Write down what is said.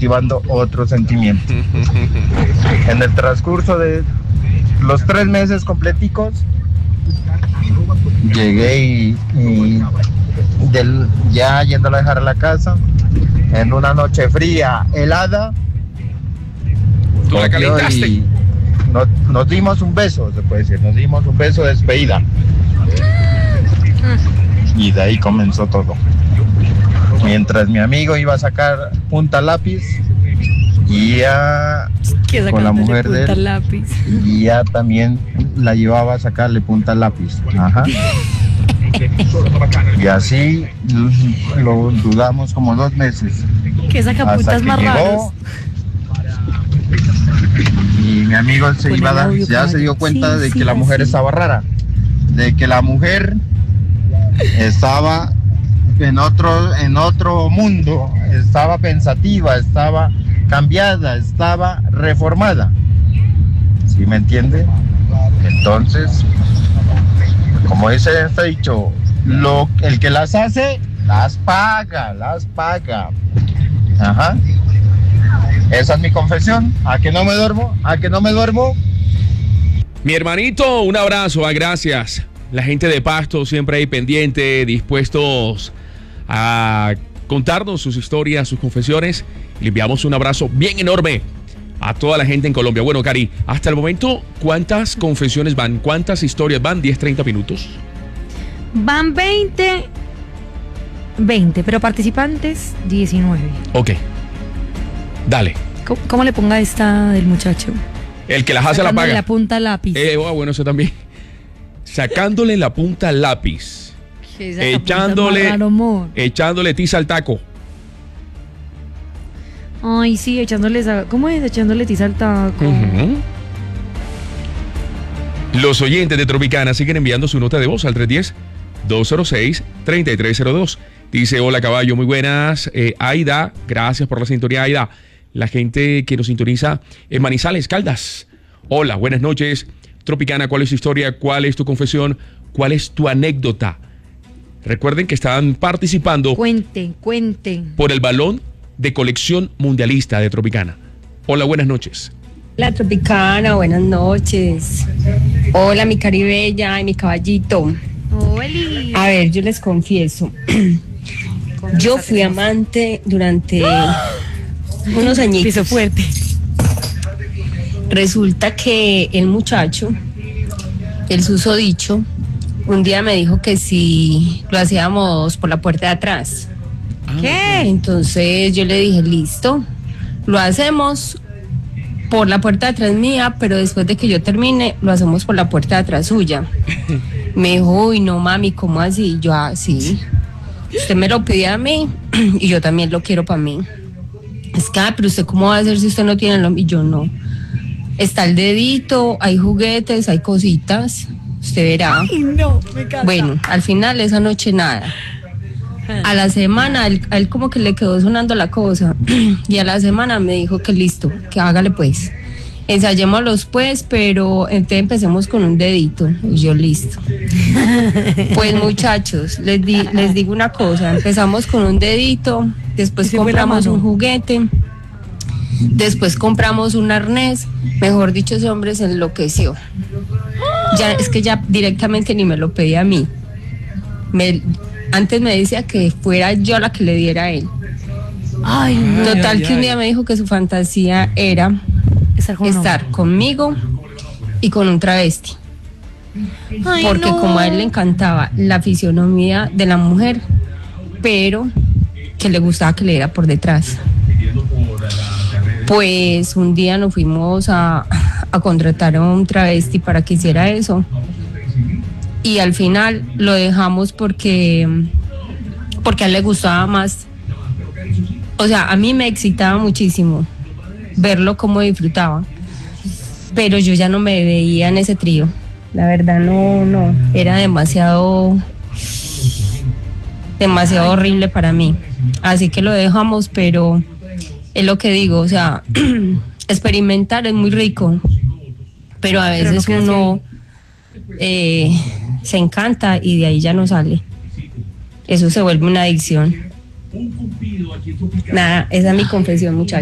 cultivando otro sentimiento. En el transcurso de los 3 meses completicos, llegué y ya yéndola a dejar a la casa, en una noche fría, helada, ¿Tú la calentaste? y nos dimos un beso, se puede decir, nos dimos un beso de despedida. Y de ahí comenzó todo. Mientras mi amigo iba a sacar punta lápiz, y ya con la mujer de él, lápiz. y ya también la llevaba a sacarle punta lápiz. Ajá. Y así lo dudamos como 2 meses. Que saca Hasta putas que más raros. llegó, y mi amigo ya se dio cuenta de que la mujer estaba rara, de que la mujer estaba en otro mundo, estaba pensativa, estaba cambiada, estaba reformada. ¿Sí me entiende? Entonces, como dice este dicho, el que las hace, las paga. Ajá. Esa es mi confesión. ¿A que no me duermo? Mi hermanito, un abrazo, gracias. La gente de Pasto siempre ahí pendiente, dispuestos a contarnos sus historias, sus confesiones. Le enviamos un abrazo bien enorme a toda la gente en Colombia. Bueno, Cari, hasta el momento, ¿cuántas confesiones van? ¿Cuántas historias van? 10, 30 minutos. Van 20, pero participantes 19. Ok. Dale. ¿Cómo le ponga esta del muchacho? El que las hace la Sacándole paga. la punta al lápiz. Bueno, eso también. Sacándole la punta al lápiz. Echándole tiza al taco. Ay, sí, ¿cómo es? Echándole tiza al taco. Uh-huh. Los oyentes de Tropicana siguen enviando su nota de voz al 310-206-3302. Dice, hola caballo, muy buenas. Aida, gracias por la sintonía, Aida. La gente que nos sintoniza en Manizales, Caldas. Hola, buenas noches. Tropicana, ¿cuál es tu historia? ¿Cuál es tu confesión? ¿Cuál es tu anécdota? Recuerden que están participando. Cuenten. Por el balón de colección mundialista de Tropicana. Hola, buenas noches. Hola Tropicana, buenas noches. Hola mi caribella y mi caballito. Oli. A ver, yo les confieso. Yo fui amante durante unos añitos. Piso fuerte. Resulta que el muchacho, el susodicho, un día me dijo que si lo hacíamos por la puerta de atrás. ¿Qué? Entonces yo le dije, listo, lo hacemos por la puerta de atrás mía, pero después de que yo termine, lo hacemos por la puerta de atrás suya. Me dijo, uy, no mami, ¿cómo así? Yo, sí. Usted me lo pide a mí y yo también lo quiero para mí. Es que, pero ¿usted cómo va a hacer si usted no tiene lo? Y yo, no. Está el dedito, hay juguetes, hay cositas. Usted verá. Ay, no, me encanta. Bueno, al final esa noche nada. A la semana, a él como que le quedó sonando la cosa. Y a la semana me dijo que listo, que hágale pues. Ensayémoslos pues, pero entonces empecemos con un dedito. Y yo, listo. Pues muchachos, les digo una cosa. Empezamos con un dedito, después compramos un juguete, después compramos un arnés. Mejor dicho, ese hombre se enloqueció. Ya, es que ya directamente ni me lo pedía a mí. Antes me decía que fuera yo la que le diera a él. Ay, no. Total, que un día me dijo que su fantasía era estar conmigo y con un travesti. Ay, porque no. como a él le encantaba la fisionomía de la mujer, pero que le gustaba que le diera por detrás. Pues un día nos fuimos a contratar a un travesti para que hiciera eso. Y al final lo dejamos porque a él le gustaba más. O sea, a mí me excitaba muchísimo verlo cómo disfrutaba. Pero yo ya no me veía en ese trío. La verdad no. Era demasiado horrible para mí. Así que lo dejamos, pero es lo que digo, o sea, experimentar es muy rico. Pero a veces uno se encanta y de ahí ya no sale. Eso se vuelve una adicción. Nada, esa es mi confesión, muchachos.